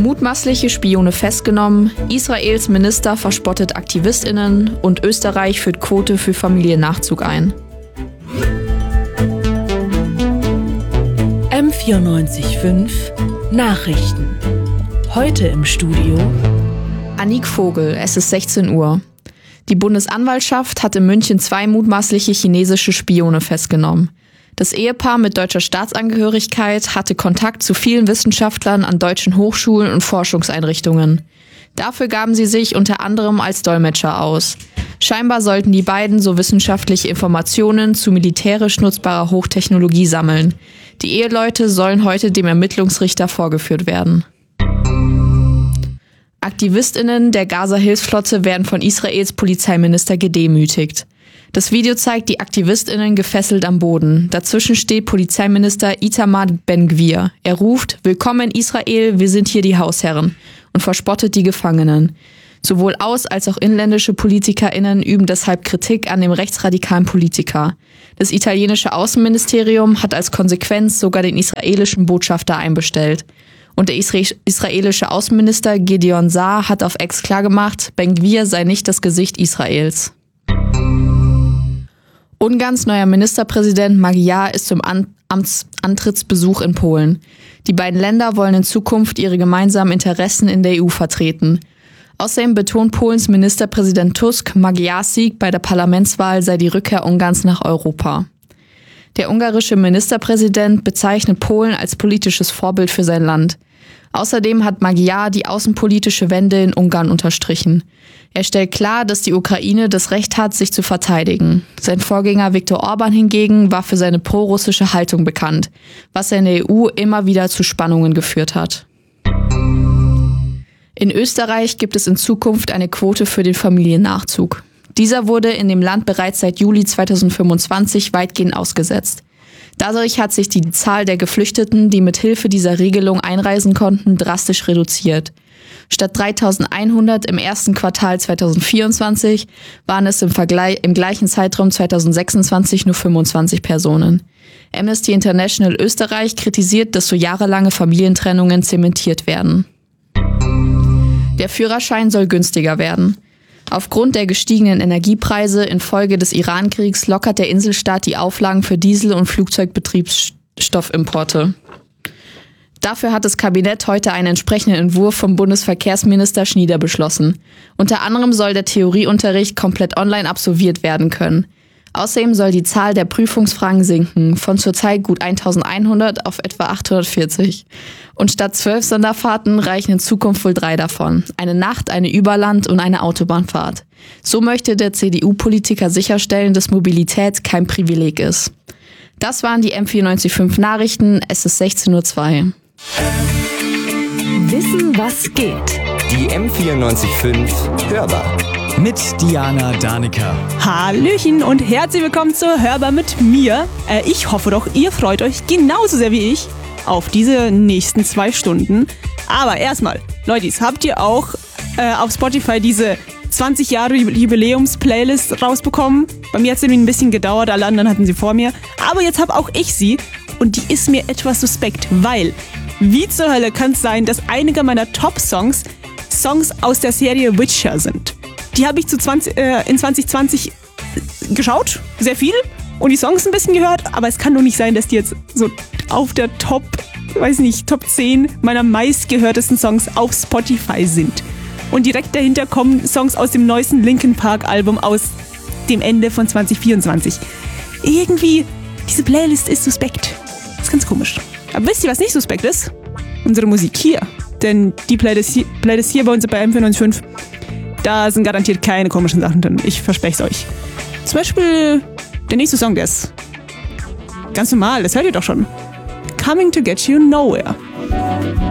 Mutmaßliche Spione festgenommen, Israels Minister verspottet AktivistInnen und Österreich führt Quote für Familiennachzug ein. M94.5 Nachrichten. Heute im Studio Annick Vogel, es ist 16 Uhr. Die Bundesanwaltschaft hat in München 2 mutmaßliche chinesische Spione festgenommen. Das Ehepaar mit deutscher Staatsangehörigkeit hatte Kontakt zu vielen Wissenschaftlern an deutschen Hochschulen und Forschungseinrichtungen. Dafür gaben sie sich unter anderem als Dolmetscher aus. Scheinbar sollten die beiden so wissenschaftliche Informationen zu militärisch nutzbarer Hochtechnologie sammeln. Die Eheleute sollen heute dem Ermittlungsrichter vorgeführt werden. AktivistInnen der Gaza-Hilfsflotte werden von Israels Polizeiminister gedemütigt. Das Video zeigt die AktivistInnen gefesselt am Boden. Dazwischen steht Polizeiminister Itamar Ben-Gvir. Er ruft: Willkommen in Israel, wir sind hier die Hausherren, und verspottet die Gefangenen. Sowohl aus- als auch inländische PolitikerInnen üben deshalb Kritik an dem rechtsradikalen Politiker. Das italienische Außenministerium hat als Konsequenz sogar den israelischen Botschafter einbestellt. Und der israelische Außenminister Gideon Saar hat auf X klargemacht, Ben-Gvir sei nicht das Gesicht Israels. Ungarns neuer Ministerpräsident Magyar ist zum Amtsantrittsbesuch in Polen. Die beiden Länder wollen in Zukunft ihre gemeinsamen Interessen in der EU vertreten. Außerdem betont Polens Ministerpräsident Tusk, Magyars Sieg bei der Parlamentswahl sei die Rückkehr Ungarns nach Europa. Der ungarische Ministerpräsident bezeichnet Polen als politisches Vorbild für sein Land. Außerdem hat Magyar die außenpolitische Wende in Ungarn unterstrichen. Er stellt klar, dass die Ukraine das Recht hat, sich zu verteidigen. Sein Vorgänger Viktor Orban hingegen war für seine prorussische Haltung bekannt, was in der EU immer wieder zu Spannungen geführt hat. In Österreich gibt es in Zukunft eine Quote für den Familiennachzug. Dieser wurde in dem Land bereits seit Juli 2025 weitgehend ausgesetzt. Dadurch hat sich die Zahl der Geflüchteten, die mit Hilfe dieser Regelung einreisen konnten, drastisch reduziert. Statt 3.100 im ersten Quartal 2024 waren es im gleichen Zeitraum 2026 nur 25 Personen. Amnesty International Österreich kritisiert, dass so jahrelange Familientrennungen zementiert werden. Der Führerschein soll günstiger werden. Aufgrund der gestiegenen Energiepreise infolge des Iran-Kriegs lockert der Inselstaat die Auflagen für Diesel- und Flugzeugbetriebsstoffimporte. Dafür hat das Kabinett heute einen entsprechenden Entwurf vom Bundesverkehrsminister Schnieder beschlossen. Unter anderem soll der Theorieunterricht komplett online absolviert werden können. Außerdem soll die Zahl der Prüfungsfragen sinken, von zurzeit gut 1.100 auf etwa 840. Und statt 12 Sonderfahrten reichen in Zukunft wohl 3 davon. Eine Nacht-, eine Überland- und eine Autobahnfahrt. So möchte der CDU-Politiker sicherstellen, dass Mobilität kein Privileg ist. Das waren die M94.5 Nachrichten. Es ist 16.02 Uhr. Wissen, was geht. Die M94.5 Hörbar. Mit Diana Danica. Hallöchen und herzlich willkommen zur Hörbar mit mir. Ich hoffe doch, ihr freut euch genauso sehr wie ich auf diese nächsten 2 Stunden. Aber erstmal, Leute, habt ihr auch auf Spotify diese 20 Jahre Jubiläums-Playlist rausbekommen? Bei mir hat es nämlich ein bisschen gedauert, alle anderen hatten sie vor mir. Aber jetzt habe auch ich sie und die ist mir etwas suspekt, weil wie zur Hölle kann es sein, dass einige meiner Top-Songs Songs aus der Serie Witcher sind. Die habe ich in 2020 geschaut, sehr viel, und die Songs ein bisschen gehört, aber es kann doch nicht sein, dass die jetzt so auf der Top 10 meiner meistgehörtesten Songs auf Spotify sind. Und direkt dahinter kommen Songs aus dem neuesten Linkin Park Album aus dem Ende von 2024. Irgendwie, diese Playlist ist suspekt. Das ist ganz komisch. Aber wisst ihr, was nicht suspekt ist? Unsere Musik hier. Denn die Playlist hier bei uns bei M94.5, da sind garantiert keine komischen Sachen drin. Ich verspreche es euch. Zum Beispiel der nächste Song, der ist ganz normal, das hört ihr doch schon. Coming to Get You Nowhere.